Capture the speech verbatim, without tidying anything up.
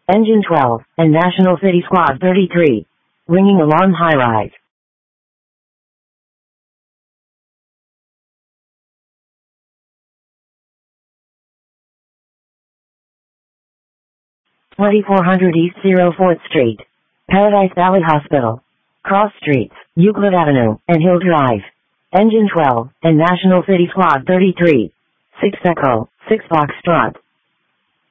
Engine twelve, and National City Squad thirty-three. Ringing alarm high-rise. twenty-four hundred East oh fourth Street. Paradise Valley Hospital. Cross Streets, Euclid Avenue, and Hill Drive. Engine twelve, and National City Squad thirty-three. six Echo, six Foxtrot.